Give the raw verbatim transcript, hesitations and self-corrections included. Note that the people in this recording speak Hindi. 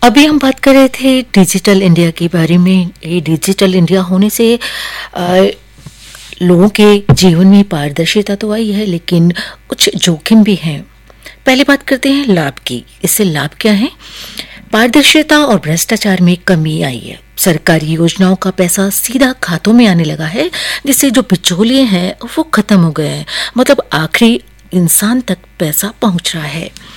अभी हम बात कर रहे थे डिजिटल इंडिया के बारे में। ये डिजिटल इंडिया होने से आ, लोगों के जीवन में पारदर्शिता तो आई है, लेकिन कुछ जोखिम भी हैं। पहले बात करते हैं लाभ की। इससे लाभ क्या है? पारदर्शिता और भ्रष्टाचार में कमी आई है। सरकारी योजनाओं का पैसा सीधा खातों में आने लगा है, जिससे जो बिचौलिए हैं वो खत्म हो गए हैं। मतलब आखिरी इंसान तक पैसा पहुंच रहा है।